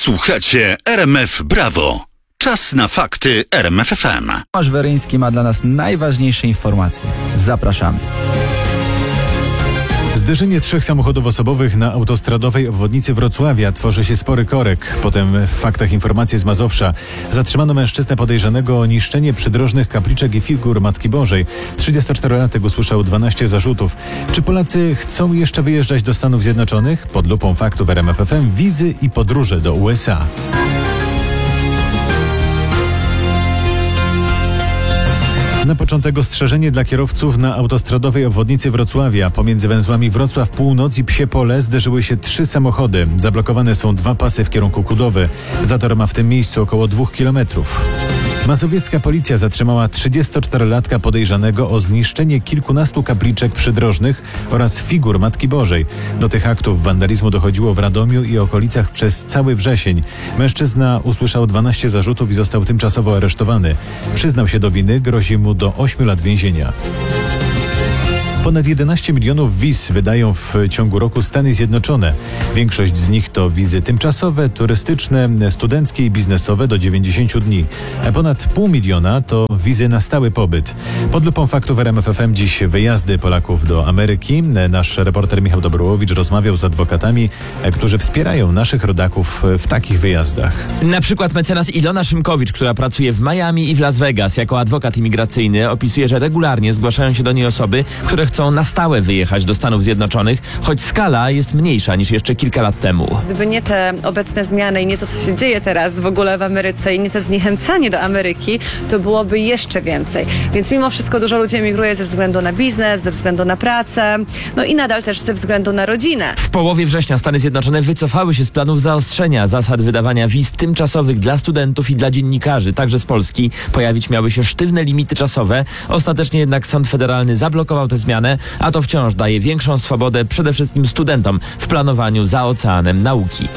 Słuchacie RMF Brawo. Czas na fakty RMF FM. Tomasz Weryński ma dla nas najważniejsze informacje. Zapraszamy. Zderzenie 3 samochodów osobowych na autostradowej obwodnicy Wrocławia. Tworzy się spory korek. Potem w faktach informacje z Mazowsza. Zatrzymano mężczyznę podejrzanego o niszczenie przydrożnych kapliczek i figur Matki Bożej. 34-latek usłyszał 12 zarzutów. Czy Polacy chcą jeszcze wyjeżdżać do Stanów Zjednoczonych? Pod lupą faktów RMF FM wizy i podróże do USA. Na początek ostrzeżenie dla kierowców na autostradowej obwodnicy Wrocławia. Pomiędzy węzłami Wrocław Północ i Psie Pole zderzyły się 3 samochody. Zablokowane są 2 pasy w kierunku Kudowy. Zator ma w tym miejscu około 2 kilometrów. Mazowiecka policja zatrzymała 34-latka podejrzanego o zniszczenie kilkunastu kapliczek przydrożnych oraz figur Matki Bożej. Do tych aktów wandalizmu dochodziło w Radomiu i okolicach przez cały wrzesień. Mężczyzna usłyszał 12 zarzutów i został tymczasowo aresztowany. Przyznał się do winy, grozi mu do 8 lat więzienia. Ponad 11 milionów wiz wydają w ciągu roku Stany Zjednoczone. Większość z nich to wizy tymczasowe, turystyczne, studenckie i biznesowe do 90 dni. A ponad 500 000 to wizy na stały pobyt. Pod lupą faktów RMF FM dziś wyjazdy Polaków do Ameryki. Nasz reporter Michał Dobrołowicz rozmawiał z adwokatami, którzy wspierają naszych rodaków w takich wyjazdach. Na przykład mecenas Ilona Szymkowicz, która pracuje w Miami i w Las Vegas jako adwokat imigracyjny, opisuje, że regularnie zgłaszają się do niej osoby, które chcą na stałe wyjechać do Stanów Zjednoczonych, choć skala jest mniejsza niż jeszcze kilka lat temu. Gdyby nie te obecne zmiany i nie to, co się dzieje teraz w ogóle w Ameryce i nie to zniechęcanie do Ameryki, to byłoby jeszcze więcej. Więc mimo wszystko dużo ludzi emigruje ze względu na biznes, ze względu na pracę, no i nadal też ze względu na rodzinę. W połowie września Stany Zjednoczone wycofały się z planów zaostrzenia zasad wydawania wiz tymczasowych dla studentów i dla dziennikarzy, także z Polski. Pojawić miały się sztywne limity czasowe. Ostatecznie jednak Sąd Federalny zablokował tę zmianę, a to wciąż daje większą swobodę przede wszystkim studentom w planowaniu za oceanem nauki.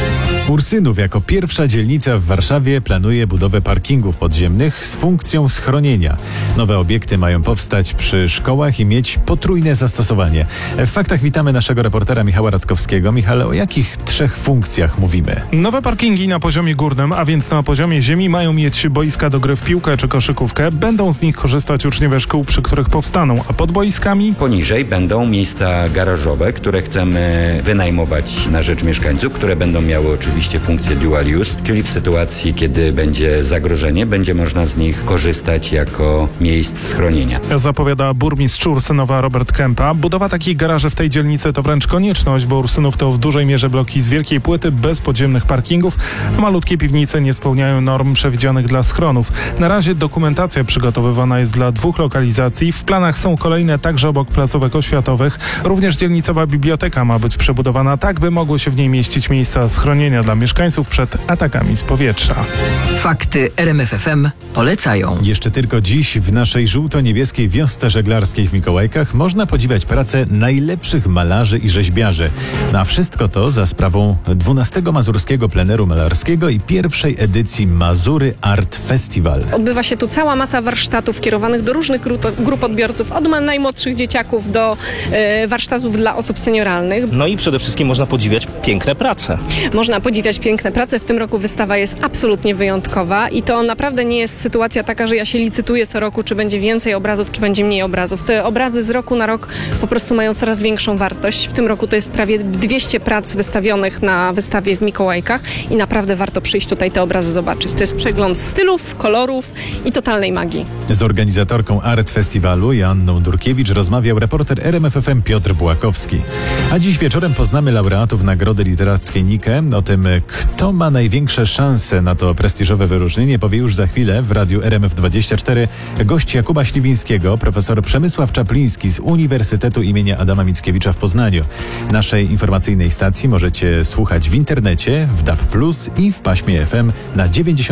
Ursynów jako pierwsza dzielnica w Warszawie planuje budowę parkingów podziemnych z funkcją schronienia. Nowe obiekty mają powstać przy szkołach i mieć potrójne zastosowanie. W faktach witamy naszego reportera Michała Radkowskiego. Michale, o jakich 3 funkcjach mówimy? Nowe parkingi na poziomie górnym, a więc na poziomie ziemi, mają mieć boiska do gry w piłkę czy koszykówkę. Będą z nich korzystać uczniowie szkół, przy których powstaną, a pod boiskami poniżej będą miejsca garażowe, które chcemy wynajmować na rzecz mieszkańców, które będą miały oczywiście funkcję dual use, czyli w sytuacji, kiedy będzie zagrożenie, będzie można z nich korzystać jako miejsc schronienia. Zapowiada burmistrz Ursynowa Robert Kępa. Budowa takich garaży w tej dzielnicy to wręcz konieczność, bo Ursynów to w dużej mierze bloki z wielkiej płyty bez podziemnych parkingów, a malutkie piwnice nie spełniają norm przewidzianych dla schronów. Na razie dokumentacja przygotowywana jest dla 2 lokalizacji. W planach są kolejne także obok placówek oświatowych. Również dzielnicowa biblioteka ma być przebudowana tak, by mogły się w niej mieścić miejsca schronienia dla mieszkańców przed atakami z powietrza. Fakty RMF FM polecają. Jeszcze tylko dziś w naszej żółto-niebieskiej wiosce żeglarskiej w Mikołajkach można podziwiać pracę najlepszych malarzy i rzeźbiarzy. Na wszystko to za sprawą 12. Mazurskiego Pleneru Malarskiego i pierwszej edycji Mazury Art Festival. Odbywa się tu cała masa warsztatów kierowanych do różnych grup odbiorców, od najmłodszych dzieciaków do warsztatów dla osób senioralnych. No i przede wszystkim można podziwiać piękne prace. Można podziwiać piękne prace. W tym roku wystawa jest absolutnie wyjątkowa i to naprawdę nie jest sytuacja taka, że ja się licytuję co roku, czy będzie więcej obrazów, czy będzie mniej obrazów. Te obrazy z roku na rok po prostu mają coraz większą wartość. W tym roku to jest prawie 200 prac wystawionych na wystawie w Mikołajkach i naprawdę warto przyjść tutaj te obrazy zobaczyć. To jest przegląd stylów, kolorów i totalnej magii. Z organizatorką Art Festiwalu Joanną Durkiewicz rozmawiał reporter RMF FM Piotr Bułakowski. A dziś wieczorem poznamy laureatów Nagrody Literackiej Nike. O tym, kto ma największe szanse na to prestiżowe wyróżnienie, powie już za chwilę w radiu RMF24 gość Jakuba Śliwińskiego, profesor Przemysław Czapliński z Uniwersytetu imienia Adama Mickiewicza w Poznaniu. Naszej informacyjnej stacji możecie słuchać w internecie, w DAB+, i w paśmie FM na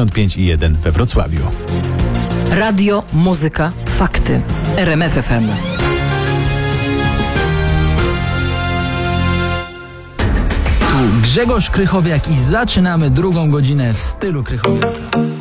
95,1 we Wrocławiu. Radio, muzyka, fakty. RMF FM. Tu Grzegorz Krychowiak i zaczynamy drugą godzinę w stylu Krychowiaka.